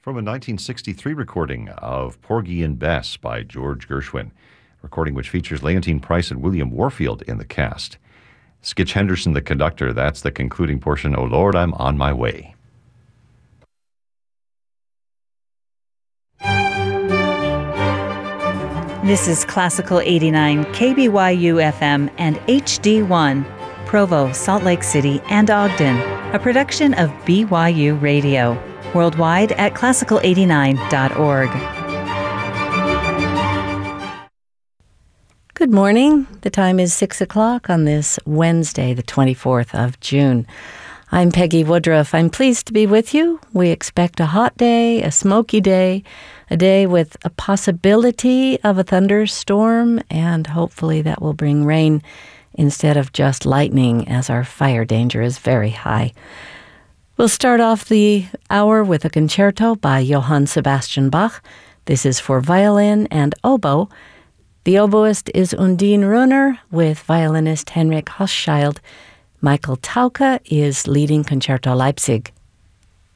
from a 1963 recording of Porgy and Bess by George Gershwin, recording which features Leontine Price and William Warfield in the cast. Skitch Henderson, the conductor, that's the concluding portion, "Oh Lord, I'm on my way." This is Classical 89, KBYU FM and HD1, Provo, Salt Lake City, and Ogden, a production of BYU Radio, worldwide at classical89.org. Good morning. The time is 6 o'clock on this Wednesday, the 24th of June. I'm Peggy Woodruff. I'm pleased to be with you. We expect a hot day, a smoky day, a day with a possibility of a thunderstorm, and hopefully that will bring rain instead of just lightning, as our fire danger is very high. We'll start off the hour with a concerto by Johann Sebastian Bach. This is for violin and oboe. The oboist is Undine Runner with violinist Henrik Hochschild. Michael Tauke is leading Concerto Leipzig.